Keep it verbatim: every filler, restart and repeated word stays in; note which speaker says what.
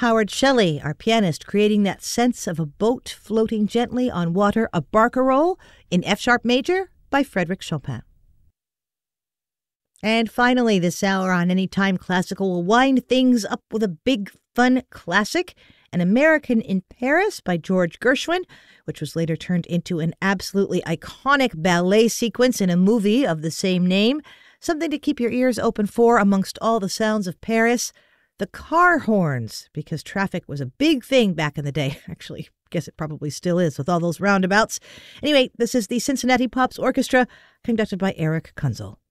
Speaker 1: Howard Shelley, our pianist, creating that sense of a boat floating gently on water, a barcarolle in F-sharp major by Frédéric Chopin. And finally, this hour on Anytime Classical will wind things up with a big, fun classic, An American in Paris by George Gershwin, which was later turned into an absolutely iconic ballet sequence in a movie of the same name. Something to keep your ears open for amongst all the sounds of Paris. The car horns, because traffic was a big thing back in the day. Actually, I guess it probably still is with all those roundabouts. Anyway, this is the Cincinnati Pops Orchestra, conducted by Eric Kunzel.